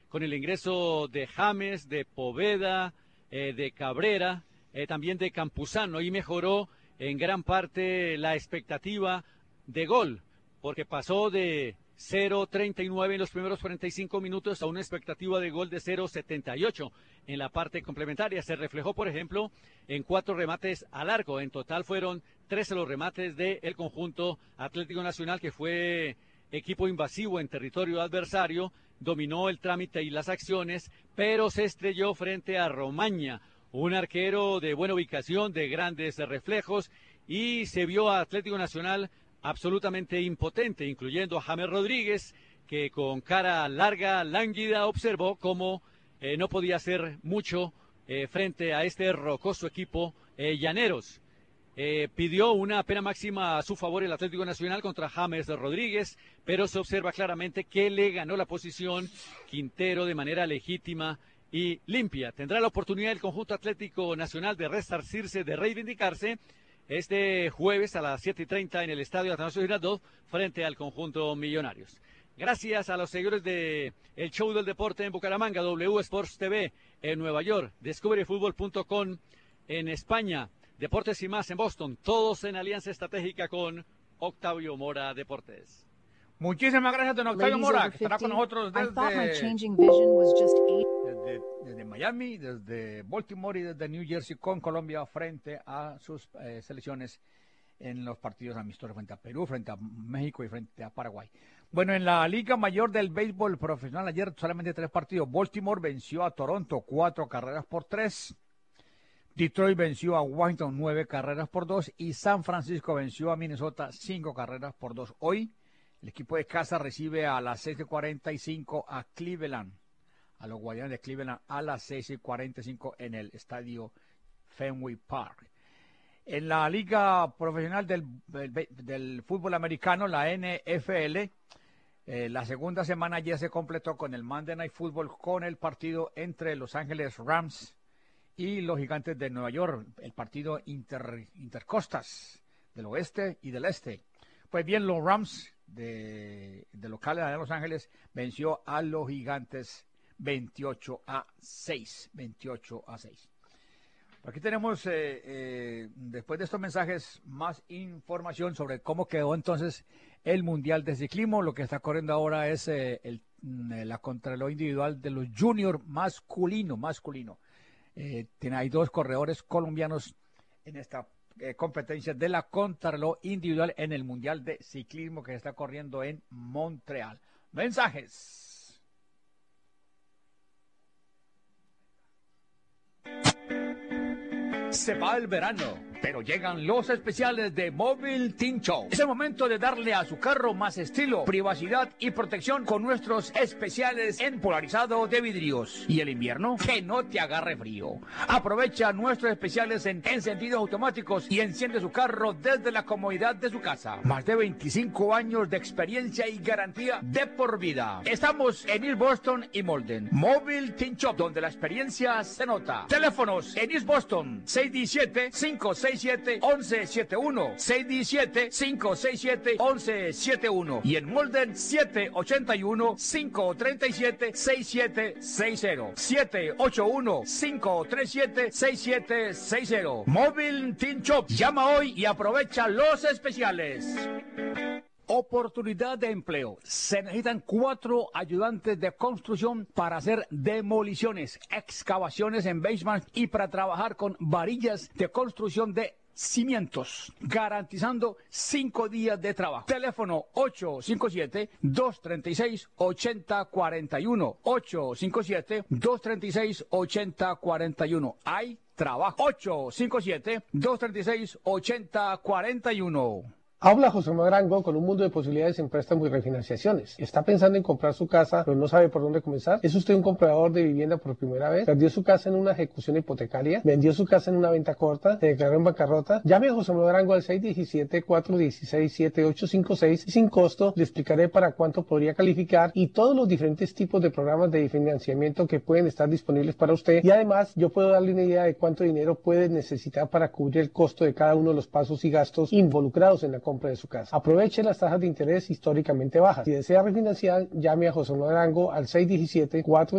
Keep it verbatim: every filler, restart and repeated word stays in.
con el ingreso de James, de Poveda, eh, de Cabrera, eh, también de Campuzano, y mejoró en gran parte la expectativa de gol, porque pasó de cero treinta y nueve en los primeros cuarenta y cinco minutos a una expectativa de gol de cero setenta y ocho en la parte complementaria. Se reflejó, por ejemplo, en cuatro remates al arco. En total fueron trece los remates del conjunto Atlético Nacional, que fue equipo invasivo en territorio adversario, dominó el trámite y las acciones, pero se estrelló frente a Romaña, un arquero de buena ubicación, de grandes reflejos, y se vio a Atlético Nacional absolutamente impotente, incluyendo a James Rodríguez, que con cara larga, lánguida, observó cómo eh, no podía hacer mucho eh, frente a este rocoso equipo eh, Llaneros. Eh, pidió una pena máxima a su favor el Atlético Nacional contra James Rodríguez, pero se observa claramente que le ganó la posición Quintero de manera legítima y limpia. Tendrá la oportunidad el conjunto Atlético Nacional de resarcirse, de reivindicarse, este jueves a las siete y treinta en el Estadio Atanasio Girardot frente al conjunto Millonarios. Gracias a los seguidores de El Show del Deporte en Bucaramanga, W Sports T V en Nueva York, discovery fútbol punto com en España, Deportes y Más en Boston, todos en alianza estratégica con Octavio Mora Deportes. Muchísimas gracias, don Octavio Mora, que estará con nosotros desde, desde, desde Miami, desde Baltimore y desde New Jersey con Colombia frente a sus eh, selecciones en los partidos amistosos frente a Perú, frente a México y frente a Paraguay. Bueno, en la Liga Mayor del Béisbol Profesional ayer solamente tres partidos. Baltimore venció a Toronto cuatro carreras por tres. Detroit venció a Washington nueve carreras por dos y San Francisco venció a Minnesota cinco carreras por dos. Hoy el equipo de casa recibe a las seis y cuarenta y cinco a Cleveland, a los Guardianes de Cleveland a las seis y cuarenta y cinco en el estadio Fenway Park. En la Liga Profesional del, del, del Fútbol Americano, la N F L, eh, la segunda semana ya se completó con el Monday Night Football, con el partido entre Los Ángeles Rams y los Gigantes de Nueva York, el partido inter, intercostas del oeste y del este. Pues bien, los Rams de, de locales de Los Ángeles venció a los Gigantes veintiocho a seis. veintiocho a seis. Aquí tenemos, eh, eh, después de estos mensajes, más información sobre cómo quedó entonces el Mundial de Ciclismo. Lo que está corriendo ahora es eh, el, la contrarreloj individual de los junior masculino. masculino. Eh, tiene, hay dos corredores colombianos en esta eh, competencia de la contrarreloj individual en el Mundial de Ciclismo que está corriendo en Montreal. Mensajes. Se va el verano, pero llegan los especiales de Móvil Team Show. Es el momento de darle a su carro más estilo, privacidad y protección con nuestros especiales en polarizado de vidrios. ¿Y el invierno? Que no te agarre frío. Aprovecha nuestros especiales en encendidos automáticos y enciende su carro desde la comodidad de su casa. Más de veinticinco años de experiencia y garantía de por vida. Estamos en East Boston y Malden. Móvil Team Shop, donde la experiencia se nota. Teléfonos en East Boston, seis uno siete, cinco seis siete, uno uno siete uno, seis uno siete, cinco seis siete, uno uno siete uno y en Molden siete ocho uno, cinco tres siete, seis siete seis cero, siete ocho uno, cinco tres siete, seis siete seis cero. Móvil Team Shop, llama hoy y aprovecha los especiales. Oportunidad de empleo. Se necesitan cuatro ayudantes de construcción para hacer demoliciones, excavaciones en basement y para trabajar con varillas de construcción de cimientos, garantizando cinco días de trabajo. Teléfono ocho cinco siete, dos tres seis, ocho cero cuatro uno. ocho cinco siete, dos tres seis, ocho cero cuatro uno. Hay trabajo. ocho cinco siete, dos tres seis, ocho cero cuatro uno. Habla José Manuel Arango con un mundo de posibilidades en préstamos y refinanciaciones. ¿Está pensando en comprar su casa pero no sabe por dónde comenzar? ¿Es usted un comprador de vivienda por primera vez? ¿Perdió su casa en una ejecución hipotecaria? ¿Vendió su casa en una venta corta? ¿Se declaró en bancarrota? Llame a José Manuel Arango al seis uno siete, cuatro uno seis, siete ocho cinco seis y sin costo le explicaré para cuánto podría calificar y todos los diferentes tipos de programas de financiamiento que pueden estar disponibles para usted. Y además yo puedo darle una idea de cuánto dinero puede necesitar para cubrir el costo de cada uno de los pasos y gastos involucrados en la compra de su casa. Aproveche las tasas de interés históricamente bajas. Si desea refinanciar, llame a José Manuel Arango al seis uno siete, cuatro